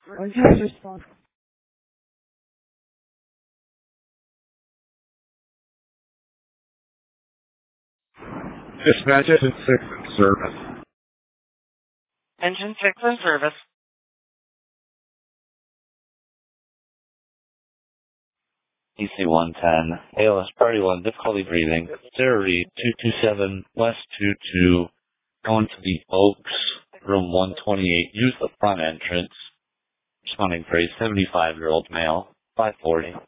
Yes, respond. Dispatch Engine 6 in service. Engine 6 in service. EC-110, ALS Party 1, difficulty breathing, Sarah Reed, 227, West 22, going to the Oaks, room 128, use the front entrance, responding for a 75-year-old male, 540.